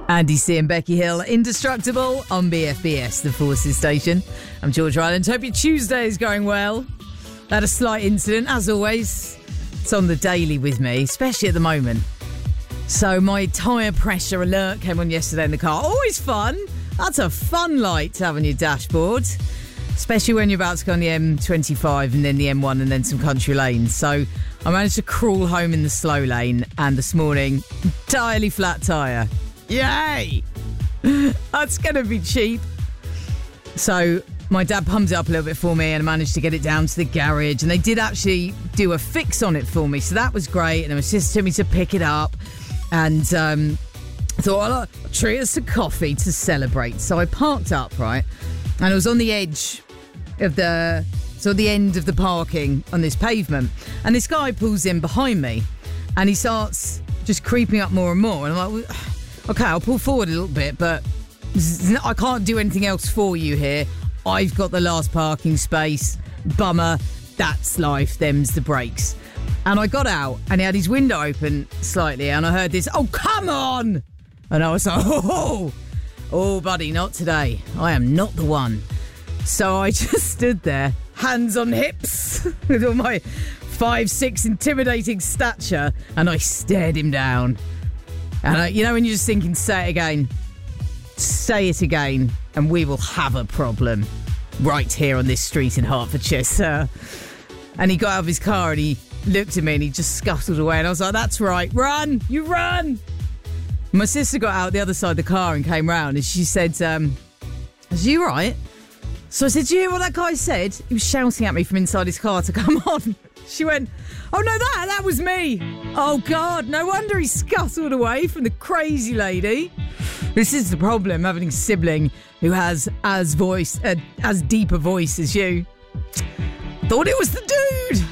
Andy C and Becky Hill, Indestructible on BFBS, the Forces station. I'm George Ryland. Hope your Tuesday is going well. Had a slight incident, as always. It's on the daily with me, especially at the moment. So my tyre pressure alert came on yesterday in the car. Always fun. That's a fun light to have on your dashboard, especially when you're about to go on the M25 and then the M1 and then some country lanes. So I managed to crawl home in the slow lane, and this morning, entirely flat tyre. Yay! That's going to be cheap. So my dad pumped it up a little bit for me and I managed to get it down to the garage, and they did actually do a fix on it for me, so that was great. And my sister took me to pick it up, and I thought, well, I'll treat us to coffee to celebrate. So I parked up, right, and I was on the edge of the end of the parking on this pavement, and this guy pulls in behind me and he starts just creeping up more and more, and I'm like, okay, I'll pull forward a little bit, but I can't do anything else for you here. I've got the last parking space. Bummer. That's life. Them's the brakes. And I got out, and he had his window open slightly, and I heard this, "Oh, come on!" And I was like, oh, buddy, not today. I am not the one. So I just stood there, hands on hips, with all my 5'6" intimidating stature, and I stared him down. And you know when you're just thinking, say it again, and we will have a problem right here on this street in Hertfordshire, sir. And he got out of his car and he looked at me and he just scuttled away, and I was like, that's right, run, you run. My sister got out the other side of the car and came round, and she said, is you right? So I said, do you hear what that guy said? He was shouting at me from inside his car to come on. She went, oh no, that was me. Oh God, no wonder he scuttled away from the crazy lady. This is the problem, having a sibling who has as deep a voice as you. Thought it was the dude.